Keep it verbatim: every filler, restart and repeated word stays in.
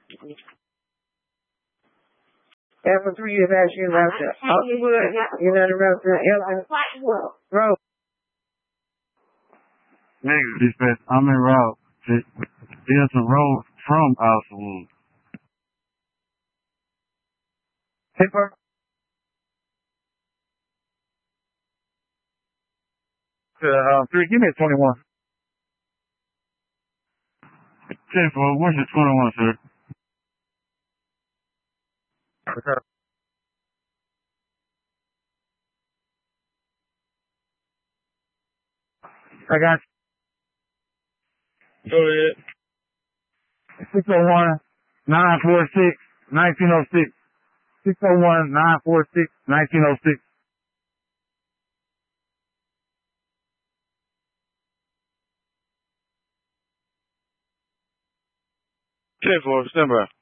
Ever three years after you left the Hollywood, you know the rest of the airline road. Nigga, dispatch, I'm in route. There's a road from Oswald. Paper. Uh, three, give me a twenty-one. ten four, where's your twenty-one, sir? Okay. I got you. Go ahead. six oh one, nine four six, nineteen oh six. six oh one, nine four six, nineteen oh six. ten four, stand by.